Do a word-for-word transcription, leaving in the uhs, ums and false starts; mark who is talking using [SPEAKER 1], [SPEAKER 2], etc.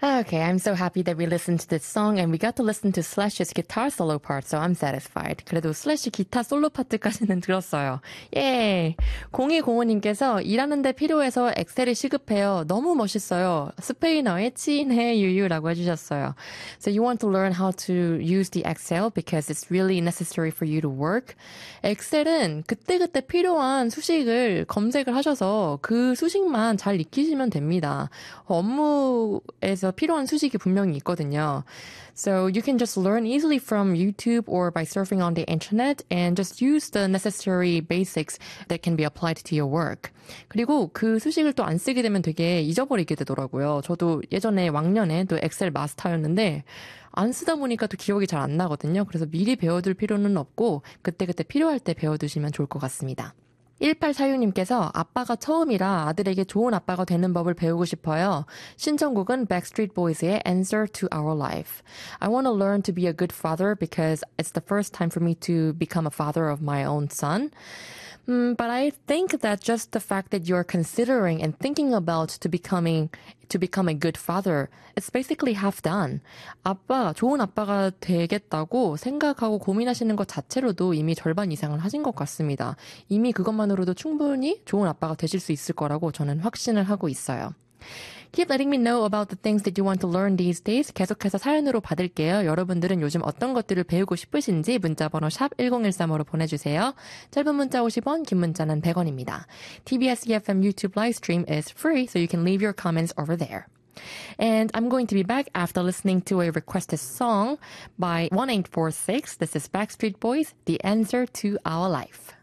[SPEAKER 1] Okay, I'm so happy that we listened to this song and we got to listen to Slash's guitar solo part, so I'm satisfied. 그래도 슬래시 기타 솔로 파트까지는 들었어요. 예! 공이공오님께서 일하는데 필요해서 엑셀이 시급해요. 너무 멋있어요. 스페인어에 치인해 유유라고 해주셨어요. So you want to learn how to use the Excel because it's really necessary for you to work. 엑셀은 그때그때 필요한 수식을 검색을 하셔서 그 수식만 잘 익히시면 됩니다. 업무에서 필요한 수식이 분명히 있거든요. So you can just learn easily from YouTube or by surfing on the internet and just use the necessary basics that can be applied to your work. 그리고 그 수식을 또 안 쓰게 되면 되게 잊어버리게 되더라고요. 저도 예전에 왕년에 또 엑셀 마스터였는데 안 쓰다 보니까 또 기억이 잘 안 나거든요. 그래서 미리 배워둘 필요는 없고 그때그때 필요할 때 배워두시면 좋을 것 같습니다. 일팔사육님께서 아빠가 처음이라 아들에게 좋은 아빠가 되는 법을 배우고 싶어요. 신청곡은 Backstreet Boys의 Answer to Our Life. I want to learn to be a good father because it's the first time for me to become a father of my own son. Mm, but I think that just the fact that you're considering and thinking about to becoming to become a good father, it's basically half done. 아빠, 좋은 아빠가 되겠다고 생각하고 고민하시는 것 자체로도 이미 절반 이상을 하신 것 같습니다. 이미 그것만으로도 충분히 좋은 아빠가 되실 수 있을 거라고 저는 확신을 하고 있어요. Keep letting me know about the things that you want to learn these days. 계속해서 사연으로 받을게요. 여러분들은 요즘 어떤 것들을 배우고 싶으신지 문자번호 샵 일공일삼으로 보내주세요. 짧은 문자 오십 원, 긴 문자는 백 원입니다. 티비에스 이에프엠 YouTube live stream is free, so you can leave your comments over there. And I'm going to be back after listening to a requested song by one eight four six. This is Backstreet Boys, The Answer to Our Life.